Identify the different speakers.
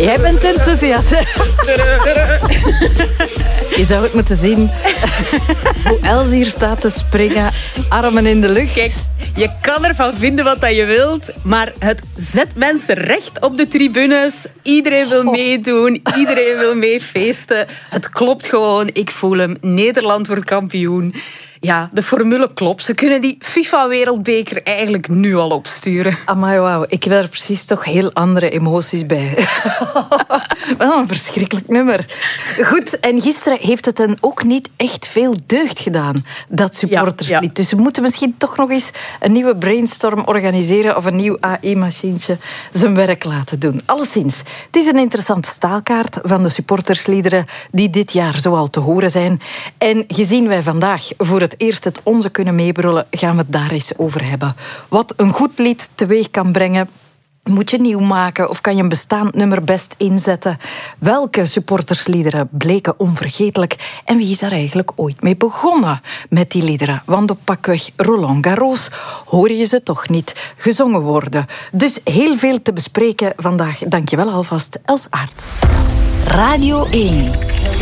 Speaker 1: Jij bent enthousiast. Je zou het moeten zien hoe Els hier staat te springen, armen in de lucht.
Speaker 2: Kijk, je kan ervan vinden wat je wilt, maar het zet mensen recht op de tribunes. Iedereen wil meedoen, iedereen wil meefeesten. Het klopt gewoon, ik voel hem. Nederland wordt kampioen. Ja, de formule klopt. Ze kunnen die FIFA-wereldbeker eigenlijk nu al opsturen.
Speaker 1: Amai, wauw. Ik wil er precies toch heel andere emoties bij. Wel een verschrikkelijk nummer. Goed, en gisteren heeft het hen ook niet echt veel deugd gedaan, dat supporterslied. Ja. Dus we moeten misschien toch nog eens een nieuwe brainstorm organiseren of een nieuw AI-machientje zijn werk laten doen. Alleszins, het is een interessante staalkaart van de supportersliederen die dit jaar zoal te horen zijn. En gezien wij vandaag voor het eerst het onze kunnen meebrullen, gaan we het daar eens over hebben. Wat een goed lied teweeg kan brengen. Moet je nieuw maken of kan je een bestaand nummer best inzetten? Welke supportersliederen bleken onvergetelijk? En wie is daar eigenlijk ooit mee begonnen met die liederen? Want op pakweg Roland Garros hoor je ze toch niet gezongen worden. Dus heel veel te bespreken vandaag. Dank je wel alvast, Els Aarts.
Speaker 3: Radio 1.